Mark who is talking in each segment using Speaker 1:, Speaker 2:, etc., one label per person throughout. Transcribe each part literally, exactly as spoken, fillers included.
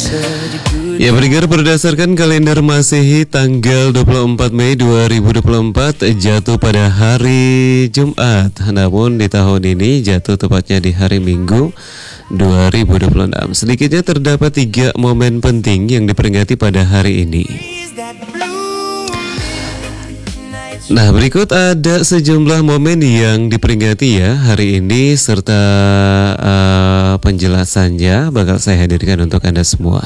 Speaker 1: Ya, pendengar, berdasarkan kalender Masehi tanggal dua puluh empat Mei dua ribu dua puluh empat jatuh pada hari Jumat. Namun di tahun ini jatuh tepatnya di hari Minggu dua ribu dua puluh enam. Sedikitnya terdapat tiga momen penting yang diperingati pada hari ini. Nah, berikut ada sejumlah momen yang diperingati ya hari ini serta uh, penjelasannya bakal saya hadirkan untuk Anda semua.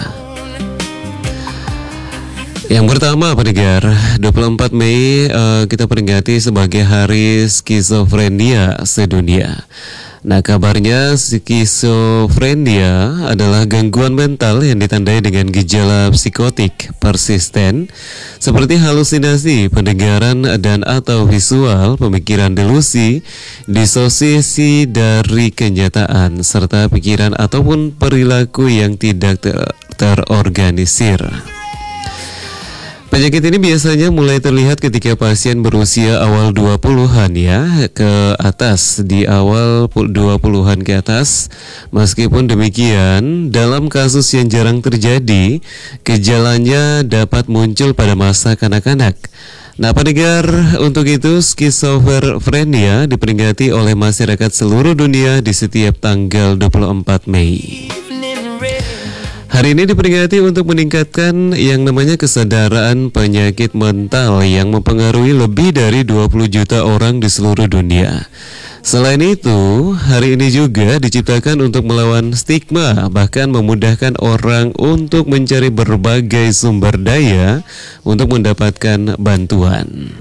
Speaker 1: Yang pertama, pendengar, dua puluh empat Mei uh, kita peringati sebagai Hari Skizofrenia Sedunia. Nah, kabarnya skizofrenia adalah gangguan mental yang ditandai dengan gejala psikotik persisten seperti halusinasi, pendengaran dan atau visual, pemikiran delusi, disosiasi dari kenyataan, serta pikiran ataupun perilaku yang tidak ter- terorganisir. Penyakit ini biasanya mulai terlihat ketika pasien berusia awal dua puluhan ya ke atas, di awal dua puluhan ke atas. Meskipun demikian, dalam kasus yang jarang terjadi, gejalanya dapat muncul pada masa kanak-kanak. Nah, pendengar, untuk itu skizofrenia diperingati oleh masyarakat seluruh dunia di setiap tanggal dua puluh empat Mei. Hari ini diperingati untuk meningkatkan yang namanya kesadaran penyakit mental yang mempengaruhi lebih dari dua puluh juta orang di seluruh dunia. Selain itu, hari ini juga diciptakan untuk melawan stigma, bahkan memudahkan orang untuk mencari berbagai sumber daya untuk mendapatkan bantuan.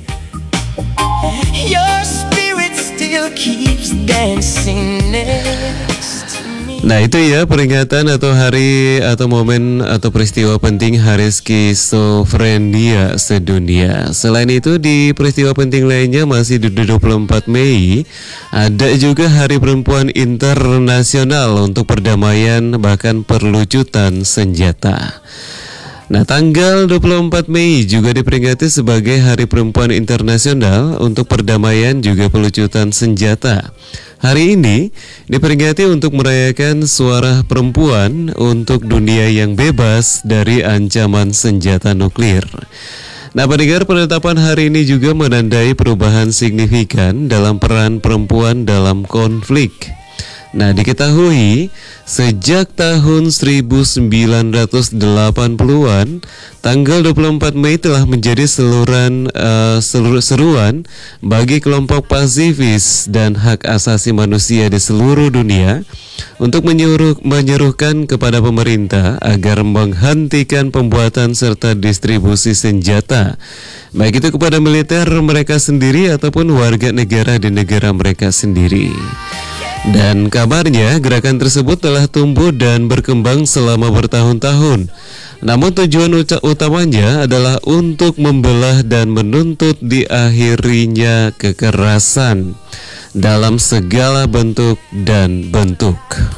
Speaker 1: Your spirit still keeps dancing next. Nah, itu ya peringatan atau hari atau momen atau peristiwa penting Hari Skizofrenia Sedunia. Selain itu, di peristiwa penting lainnya masih di dua puluh empat Mei ada juga Hari Perempuan Internasional untuk perdamaian bahkan perlucutan senjata. Nah, tanggal dua puluh empat Mei juga diperingati sebagai Hari Perempuan Internasional untuk perdamaian juga pelucutan senjata. Hari ini diperingati untuk merayakan suara perempuan untuk dunia yang bebas dari ancaman senjata nuklir. Nah, pendengar, penetapan hari ini juga menandai perubahan signifikan dalam peran perempuan dalam konflik. Nah, diketahui sejak tahun seribu sembilan ratus delapan puluhan, tanggal dua puluh empat Mei telah menjadi seluruhan uh, seluruh seruan bagi kelompok pasifis dan hak asasi manusia di seluruh dunia untuk menyuruh, menyerukan kepada pemerintah agar menghentikan pembuatan serta distribusi senjata, baik itu kepada militer mereka sendiri ataupun warga negara di negara mereka sendiri. Dan kabarnya gerakan tersebut telah tumbuh dan berkembang selama bertahun-tahun. Namun tujuan utamanya adalah untuk membelah dan menuntut diakhirinya kekerasan dalam segala bentuk dan bentuk.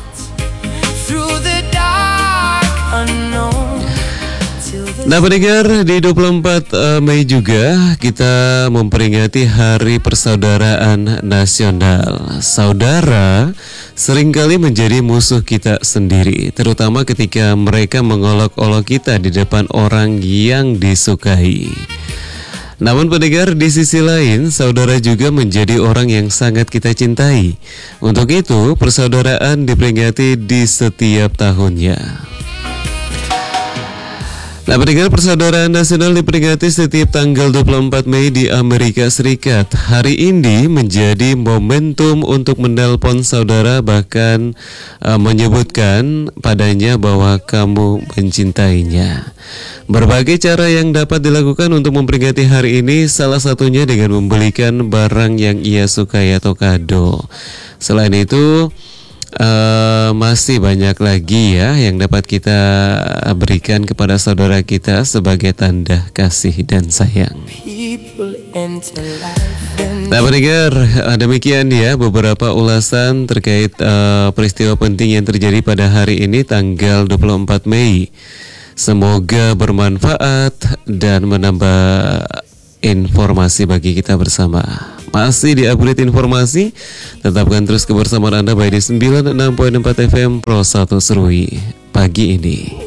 Speaker 1: Nah, pendengar, di dua puluh empat Mei juga kita memperingati Hari Persaudaraan Nasional. Saudara seringkali menjadi musuh kita sendiri, terutama ketika mereka mengolok-olok kita di depan orang yang disukai. Namun pendengar, di sisi lain, saudara juga menjadi orang yang sangat kita cintai. Untuk itu, persaudaraan diperingati di setiap tahunnya. Nah, pendengar, Persaudaraan Nasional diperingati setiap tanggal dua puluh empat Mei di Amerika Serikat. Hari ini menjadi momentum untuk menelpon saudara, bahkan uh, menyebutkan padanya bahwa kamu mencintainya. Berbagai cara yang dapat dilakukan untuk memperingati hari ini, salah satunya dengan membelikan barang yang ia sukai atau kado. Selain itu, Uh, masih banyak lagi ya yang dapat kita berikan kepada saudara kita sebagai tanda kasih dan sayang. Nah, pendengar, demikian ya beberapa ulasan terkait uh, peristiwa penting yang terjadi pada hari ini tanggal dua puluh empat Mei. Semoga bermanfaat dan menambah informasi bagi kita bersama. Masih di upgrade informasi, tetapkan terus kebersamaan Anda baik di sembilan puluh enam koma empat F M Pro satu Serui pagi ini.